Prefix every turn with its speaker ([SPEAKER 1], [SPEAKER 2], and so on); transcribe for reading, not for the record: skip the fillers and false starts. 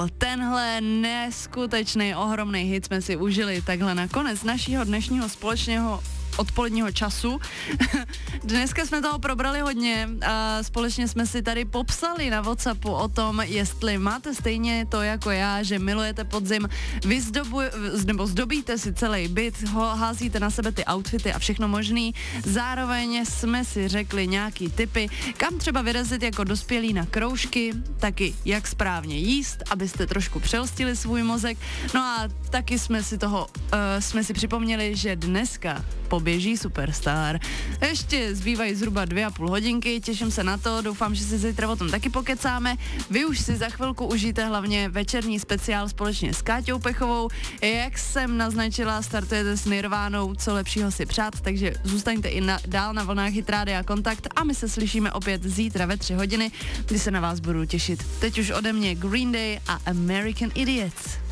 [SPEAKER 1] tenhle neskutečný ohromný hit jsme si užili takhle na konec našího dnešního společného odpoledního času. Dneska jsme toho probrali hodně a společně jsme si tady popsali na WhatsAppu o tom, jestli máte stejně to jako já, že milujete podzim, zdobíte si celý byt, házíte na sebe ty outfity a všechno možný. Zároveň jsme si řekli nějaký tipy, kam třeba vyrazit jako dospělí na kroužky, taky jak správně jíst, abyste trošku přelstili svůj mozek. No a taky jsme si připomněli, že dneska poběží Superstar. Ještě zbývají zhruba 2,5 hodinky, těším se na to, doufám, že si zítra o tom taky pokecáme. Vy už si za chvilku užijte hlavně večerní speciál společně s Káťou Pechovou. Jak jsem naznačila, startujete s Nirvánou, co lepšího si přát, takže zůstaňte i dál na vlnách Hit Rádia Kontakt a my se slyšíme opět zítra ve 3 hodiny, kdy se na vás budu těšit. Teď už ode mě Green Day a American Idiots.